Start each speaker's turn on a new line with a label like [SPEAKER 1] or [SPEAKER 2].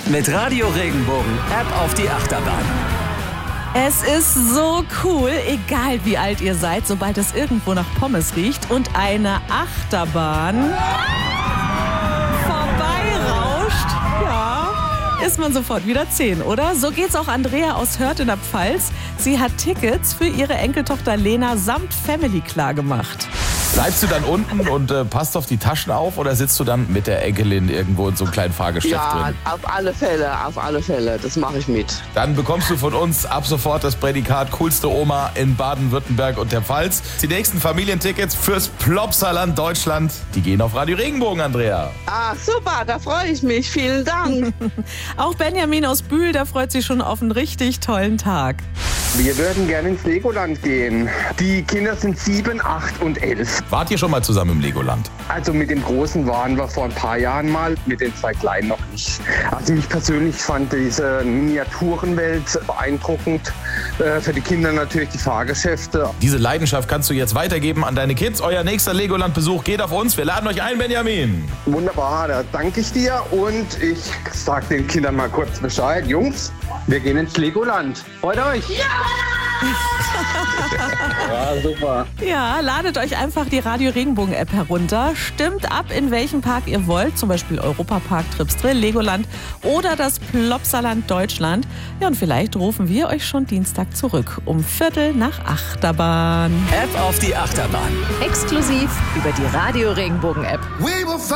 [SPEAKER 1] Mit Radio Regenbogen, App auf die Achterbahn.
[SPEAKER 2] Es ist so cool, egal wie alt ihr seid, sobald es irgendwo nach Pommes riecht und eine Achterbahn vorbeirauscht, ja, ist man sofort wieder 10, oder? So geht's auch Andrea aus Hörth in der Pfalz. Sie hat Tickets für ihre Enkeltochter Lena samt Family klargemacht.
[SPEAKER 3] Bleibst du dann unten und passt auf die Taschen auf oder sitzt du dann mit der Enkelin irgendwo in so einem kleinen Fahrgeschäft drin?
[SPEAKER 4] Ja, auf alle Fälle, das mache ich mit.
[SPEAKER 3] Dann bekommst du von uns ab sofort das Prädikat coolste Oma in Baden-Württemberg und der Pfalz. Die nächsten Familientickets fürs Plopsaland Deutschland, die gehen auf Radio Regenbogen, Andrea.
[SPEAKER 4] Ah, super, da freue ich mich. Vielen Dank.
[SPEAKER 2] Auch Benjamin aus Bühl, der freut sich schon auf einen richtig tollen Tag.
[SPEAKER 5] Wir würden gerne ins Legoland gehen. Die Kinder sind 7, 8 und 11.
[SPEAKER 3] Wart ihr schon mal zusammen im Legoland?
[SPEAKER 5] Also mit dem Großen waren wir vor ein paar Jahren mal, mit den 2 Kleinen noch nicht. Also ich persönlich fand diese Miniaturenwelt beeindruckend. Für die Kinder natürlich die Fahrgeschäfte.
[SPEAKER 3] Diese Leidenschaft kannst du jetzt weitergeben an deine Kids. Euer nächster Legoland-Besuch geht auf uns. Wir laden euch ein, Benjamin.
[SPEAKER 5] Wunderbar, da danke ich dir und ich sage den Kindern mal kurz Bescheid. Jungs, wir gehen ins Legoland. Freut euch! Ja, super.
[SPEAKER 2] Ja, ladet euch einfach die Radio Regenbogen App herunter, stimmt ab, in welchem Park ihr wollt, zum Beispiel Europapark, Trips Drill, Legoland oder das Plopsaland Deutschland. Ja, und vielleicht rufen wir euch schon Dienstag zurück um 7:45 Achterbahn.
[SPEAKER 1] App auf die Achterbahn.
[SPEAKER 6] Exklusiv über die Radio Regenbogen App.